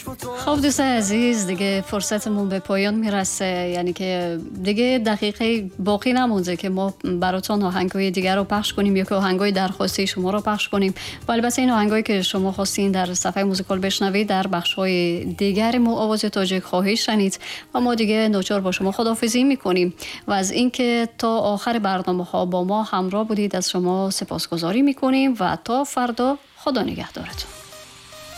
خب دوستان عزیز، دیگه فرصتمون به پایان میرسه، یعنی که دیگه دقیقه باقی نمونده که ما براتون آهنگای دیگر رو پخش کنیم یا که آهنگای درخواسته شما رو پخش کنیم. و البته این آهنگایی که شما خواستین در صفحه موزیکال بشنوید در بخش‌های دیگر ما آواز تاجیک خواهید شنید و ما دیگه ناچار با شما خداحافظی میکنیم و از اینکه تا آخر برنامه‌ها با ما همراه بودید از شما سپاسگزاری میکنیم و تا فردا خدا نگهدارتون.